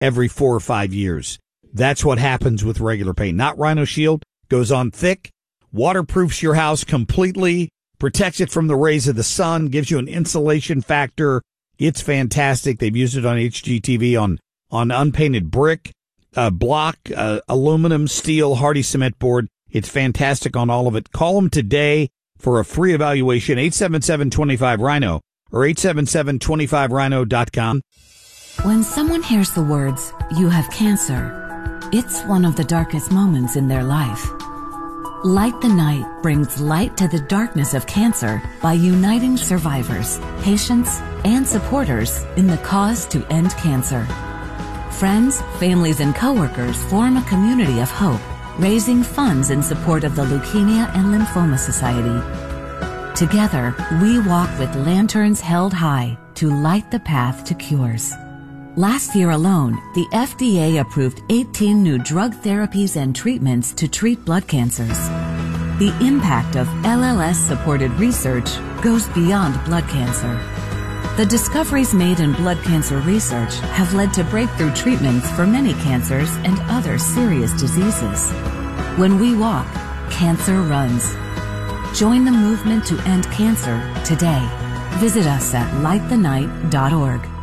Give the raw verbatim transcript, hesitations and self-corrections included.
every four or five years. That's what happens with regular paint. Not Rhino Shield. Goes on thick, waterproofs your house completely, protects it from the rays of the sun, gives you an insulation factor. It's fantastic. They've used it on H G T V on, on unpainted brick, uh, block, uh, aluminum, steel, hardy cement board. It's fantastic on all of it. Call them today for a free evaluation, eight seven seven, two five, rhino or eight seven seven, two five rhino dot com. When someone hears the words, "You have cancer," it's one of the darkest moments in their life. Light the Night brings light to the darkness of cancer by uniting survivors, patients, and supporters in the cause to end cancer. Friends, families, and coworkers form a community of hope, raising funds in support of the Leukemia and Lymphoma Society. Together, we walk with lanterns held high to light the path to cures. Last year alone, the F D A approved eighteen new drug therapies and treatments to treat blood cancers. The impact of L L S-supported research goes beyond blood cancer. The discoveries made in blood cancer research have led to breakthrough treatments for many cancers and other serious diseases. When we walk, cancer runs. Join the movement to end cancer today. Visit us at light the night dot org.